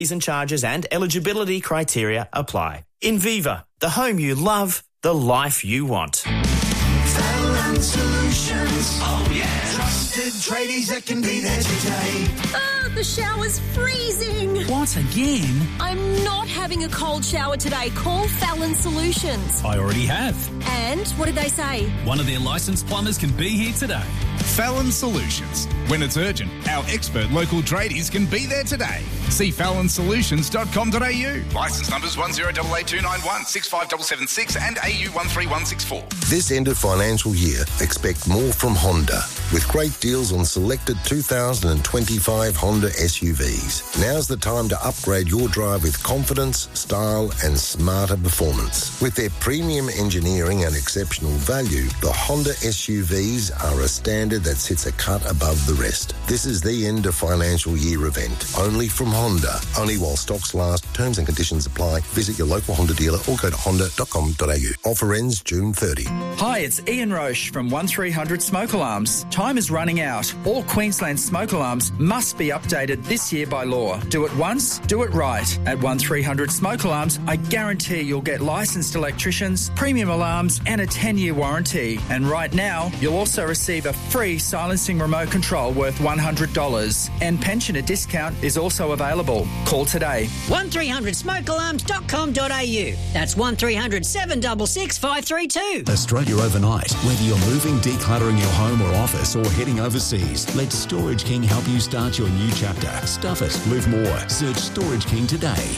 Fees and charges and eligibility criteria apply. Inviva, the home you love, the life you want. Fallon Solutions. Oh, yeah. Trusted tradies that can be there today. Oh, the shower's freezing. What, again? I'm not having a cold shower today. Call Fallon Solutions. I already have. And what did they say? One of their licensed plumbers can be here today. Fallon Solutions. When it's urgent, our expert local tradies can be there today. See fallonsolutions.com.au. Licence numbers 108829165776 657776 and AU 13164. This end of financial year, expect more from Honda. With great deals on selected 2025 Honda SUVs. Now's the time to upgrade your drive with confidence, style and smarter performance. With their premium engineering and exceptional value, the Honda SUVs are a standard that sits a cut above the rest. This is the end of financial year event. Only from Honda. Only while stocks last. Terms and conditions apply. Visit your local Honda dealer or go to honda.com.au. Offer ends June 30. Hi, it's Ian Roche from 1300 Smoke Alarms. Time is running out. All Queensland smoke alarms must be updated this year by law. Do it once, do it right. At 1300 Smoke Alarms, I guarantee you'll get licensed electricians, premium alarms and a 10-year warranty. And right now, you'll also receive a free silencing remote control worth $100. And pensioner discount is also available. Call today. 1300smokealarms.com.au. That's 1300 766 532. Australia Overnight. Whether you're moving, decluttering your home or office or heading overseas, let Storage King help you start your new chapter. Stuff it, move more. Search Storage King today.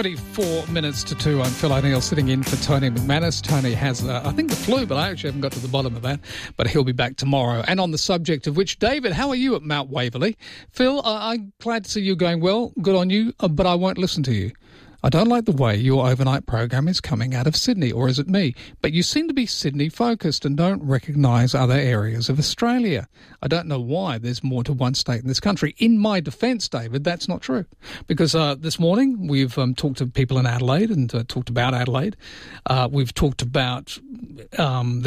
24 minutes to 2. I'm Phil O'Neill sitting in for Tony McManus. Tony has, I think, the flu, but I actually haven't got to the bottom of that. But he'll be back tomorrow. And on the subject of which, David, how are you at Mount Waverley? Phil, I'm glad to see you going well. Good on you, but I won't listen to you. I don't like the way your overnight program is coming out of Sydney, or is it me? But you seem to be Sydney-focused and don't recognise other areas of Australia. I don't know why there's more to one state in this country. In my defence, David, that's not true. Because this morning we've talked to people in Adelaide and talked about Adelaide. We've talked about the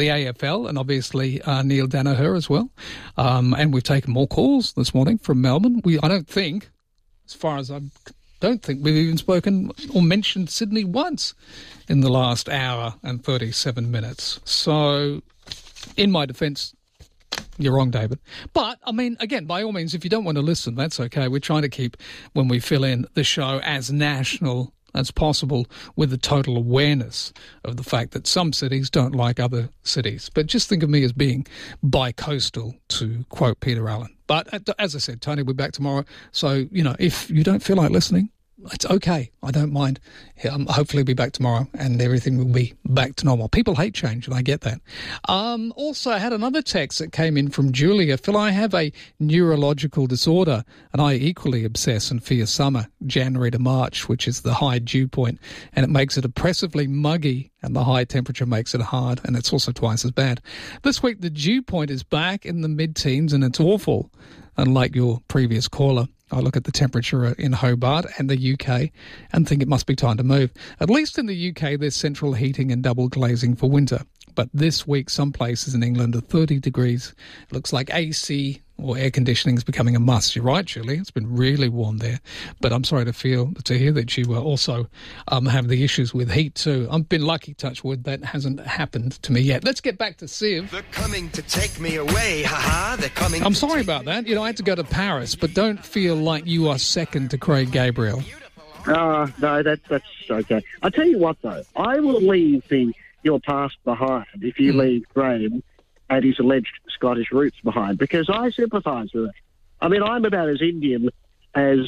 AFL and obviously Neil Danaher as well. And we've taken more calls this morning from Melbourne. I don't think, as far as I don't think we've even spoken or mentioned Sydney once in the last hour and 37 minutes. So, in my defence, you're wrong, David. But, I mean, again, by all means, if you don't want to listen, that's okay. We're trying to keep, when we fill in the show, as national as possible with the total awareness of the fact that some cities don't like other cities. But just think of me as being bi-coastal, to quote Peter Allen. But as I said, Tony, we're back tomorrow. So, if you don't feel like listening, it's okay. I don't mind. Hopefully be back tomorrow and everything will be back to normal. People hate change, and I get that. Also, I had another text that came in from Julia. Phil, I have a neurological disorder and I equally obsess and fear summer, January to March, which is the high dew point, and it makes it oppressively muggy and the high temperature makes it hard, and it's also twice as bad. This week, the dew point is back in the mid-teens and it's awful. Unlike your previous caller, I look at the temperature in Hobart and the UK and think it must be time to move. At least in the UK, there's central heating and double glazing for winter. But this week, some places in England are 30 degrees. It looks like AC or air conditioning is becoming a must. You're right, Julie. It's been really warm there. But I'm sorry to hear that you also have the issues with heat too. I've been lucky, touch wood, that hasn't happened to me yet. Let's get back to Siv. They're coming to take me away, haha. They're coming. I'm sorry about that. I had to go to Paris, but don't feel like you are second to Craig Gabriel. No, that's okay. I tell you what, though, I will leave your past behind if you leave Graham and his alleged Scottish roots behind, because I sympathise with it. I mean, I'm about as Indian as,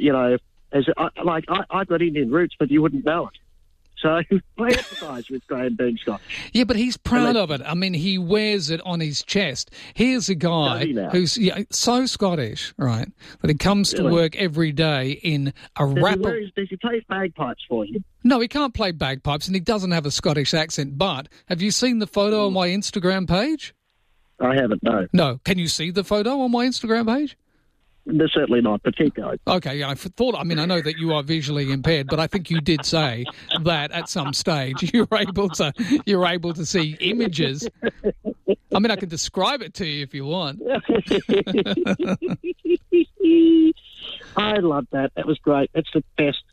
I've got Indian roots, but you wouldn't know it. So I empathise with Graham being Scottish. Yeah, but he's proud of it. I mean, he wears it on his chest. Here's a guy who's so Scottish, right, that he comes to work every day in a rapper. Does he play bagpipes for you? No, he can't play bagpipes, and he doesn't have a Scottish accent. But have you seen the photo on my Instagram page? I haven't, no. No. Can you see the photo on my Instagram page? They're certainly not, but keep going. Okay, I know that you are visually impaired, but I think you did say that at some stage you're able to see images. I mean, I can describe it to you if you want. I love that. That was great. That's the best.